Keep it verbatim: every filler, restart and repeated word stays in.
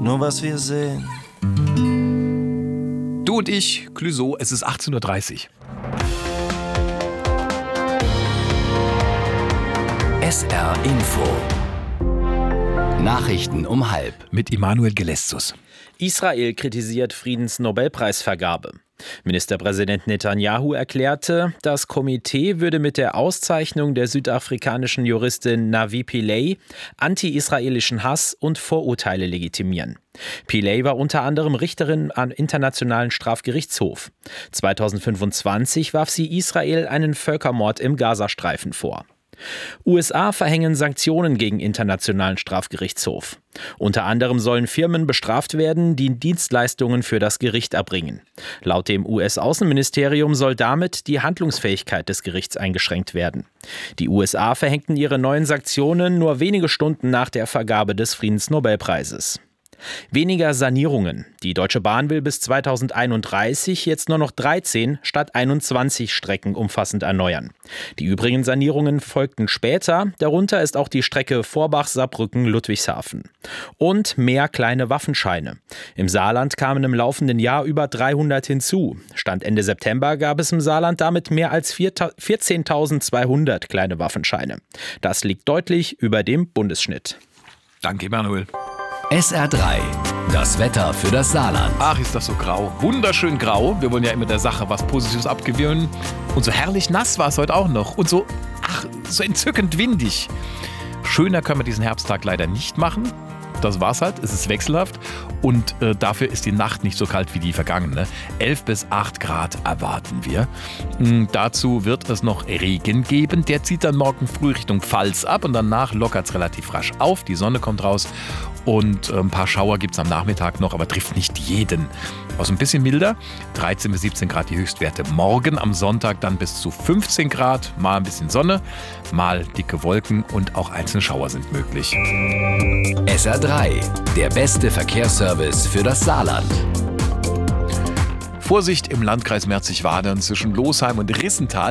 nur was wir sehen. Du und ich, Clouseau, es ist achtzehn Uhr dreißig. S R Info. Nachrichten um halb. Mit Emanuel Gelestus. Israel kritisiert Friedensnobelpreisvergabe. Ministerpräsident Netanyahu erklärte, das Komitee würde mit der Auszeichnung der südafrikanischen Juristin Navi Pillay anti-israelischen Hass und Vorurteile legitimieren. Pillay war unter anderem Richterin am Internationalen Strafgerichtshof. zweitausendfünfundzwanzig warf sie Israel einen Völkermord im Gazastreifen vor. U S A verhängen Sanktionen gegen Internationalen Strafgerichtshof. Unter anderem sollen Firmen bestraft werden, die Dienstleistungen für das Gericht erbringen. Laut dem U S-Außenministerium soll damit die Handlungsfähigkeit des Gerichts eingeschränkt werden. Die U S A verhängten ihre neuen Sanktionen nur wenige Stunden nach der Vergabe des Friedensnobelpreises. Weniger Sanierungen. Die Deutsche Bahn will bis zweitausendeinunddreißig jetzt nur noch dreizehn statt einundzwanzig Strecken umfassend erneuern. Die übrigen Sanierungen folgten später, darunter ist auch die Strecke Vorbach-Saarbrücken-Ludwigshafen. Und mehr kleine Waffenscheine. Im Saarland kamen im laufenden Jahr über dreihundert hinzu. Stand Ende September gab es im Saarland damit mehr als vierzehntausendzweihundert kleine Waffenscheine. Das liegt deutlich über dem Bundesschnitt. Danke, Emanuel. S R drei. Das Wetter für das Saarland. Ach, ist das so grau. Wunderschön grau. Wir wollen ja immer der Sache was Positives abgewöhnen. Und so herrlich nass war es heute auch noch. Und so, ach, so entzückend windig. Schöner können wir diesen Herbsttag leider nicht machen. Das war's halt. Es ist wechselhaft. Und äh, dafür ist die Nacht nicht so kalt wie die vergangene. elf bis acht Grad erwarten wir. Ähm, dazu wird es noch Regen geben. Der zieht dann morgen früh Richtung Pfalz ab. Und danach lockert es relativ rasch auf. Die Sonne kommt raus. Und ein paar Schauer gibt es am Nachmittag noch, aber trifft nicht jeden. Also ein bisschen milder, dreizehn bis siebzehn Grad die Höchstwerte. Morgen am Sonntag dann bis zu fünfzehn Grad, mal ein bisschen Sonne, mal dicke Wolken und auch einzelne Schauer sind möglich. S R drei, der beste Verkehrsservice für das Saarland. Vorsicht im Landkreis Merzig-Wadern zwischen Losheim und Rissental.